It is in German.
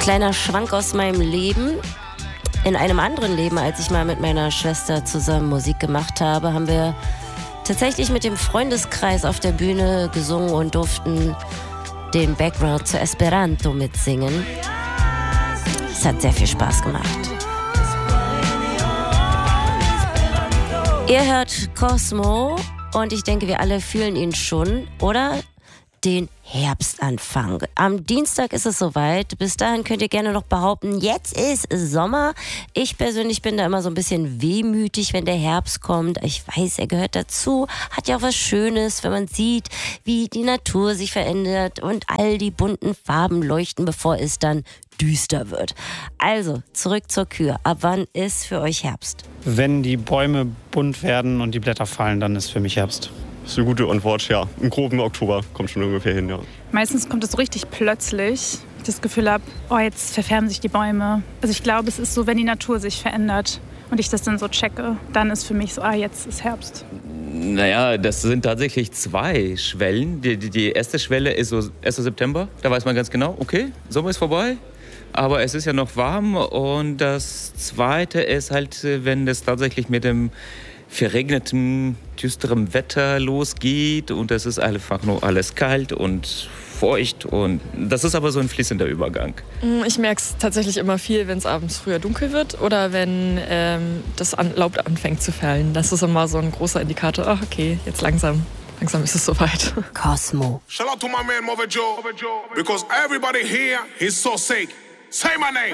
Kleiner Schwank aus meinem Leben. In einem anderen Leben, als ich mal mit meiner Schwester zusammen Musik gemacht habe, haben wir tatsächlich mit dem Freundeskreis auf der Bühne gesungen und durften den Background zu Esperanto mitsingen. Es hat sehr viel Spaß gemacht. Ihr hört Cosmo und ich denke, wir alle fühlen ihn schon, oder? Den Herbstanfang. Am Dienstag ist es soweit. Bis dahin könnt ihr gerne noch behaupten, jetzt ist Sommer. Ich persönlich bin da immer so ein bisschen wehmütig, wenn der Herbst kommt. Ich weiß, er gehört dazu. Hat ja auch was Schönes, wenn man sieht, wie die Natur sich verändert und all die bunten Farben leuchten, bevor es dann düster wird. Also, zurück zur Kür. Ab wann ist für euch Herbst? Wenn die Bäume bunt werden und die Blätter fallen, dann ist für mich Herbst. Das ist eine gute Antwort, ja. Im groben Oktober kommt schon ungefähr hin, ja. Meistens kommt es so richtig plötzlich. Ich das Gefühl habe, oh, jetzt verfärben sich die Bäume. Also ich glaube, es ist so, wenn die Natur sich verändert und ich das dann so checke, dann ist für mich so, jetzt ist Herbst. Naja, das sind tatsächlich 2 Schwellen. Die erste Schwelle ist so 1. September. Da weiß man ganz genau, okay, Sommer ist vorbei. Aber es ist ja noch warm. Und das Zweite ist halt, wenn es tatsächlich mit dem verregnetem, düsterem Wetter losgeht und es ist einfach nur alles kalt und feucht und das ist aber so ein fließender Übergang. Ich merke es tatsächlich immer viel, wenn es abends früher dunkel wird oder wenn das Laub anfängt zu fallen. Das ist immer so ein großer Indikator, ach okay, jetzt langsam ist es soweit. Cosmo. Shout out to my man Mother Joe, because everybody here is so sick. Say my name.